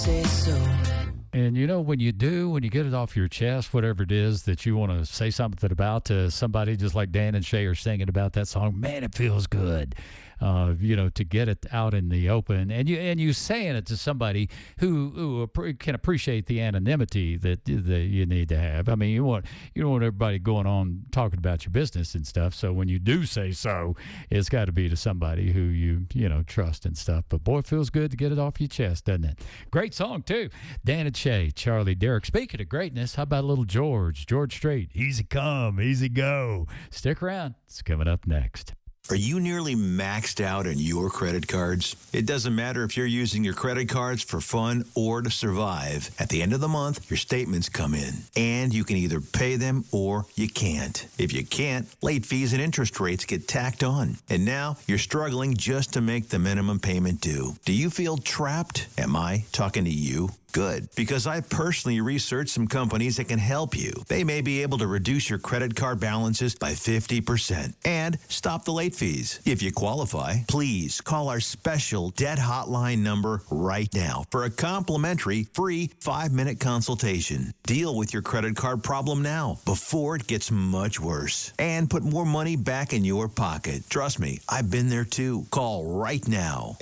Say so. And you know, when you get it off your chest, whatever it is that you want to say something about to somebody, just like Dan and Shay are singing about that song, man, it feels good. To get it out in the open, and you saying it to somebody who can appreciate the anonymity that you need to have. I mean, you don't want everybody going on talking about your business and stuff. So when you do say so, it's got to be to somebody who you trust and stuff. But boy, it feels good to get it off your chest, doesn't it? Great song too. Dan and Shay, Charlie Derrick. Speaking of greatness, how about a little George Strait? Easy come, easy go. Stick around. It's coming up next. Are you nearly maxed out on your credit cards? It doesn't matter if you're using your credit cards for fun or to survive. At the end of the month, your statements come in, and you can either pay them or you can't. If you can't, late fees and interest rates get tacked on. And now you're struggling just to make the minimum payment due. Do you feel trapped? Am I talking to you? Good, because I personally researched some companies that can help you. They may be able to reduce your credit card balances by 50% and stop the late fees. If you qualify, please call our special debt hotline number right now for a complimentary free 5-minute consultation. Deal with your credit card problem now before it gets much worse and put more money back in your pocket. Trust me, I've been there too. Call right now.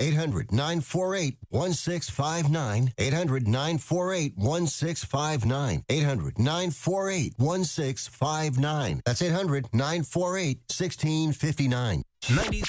800-948-1659. 800-948-1659. 800-948-1659. That's 800-948-1659.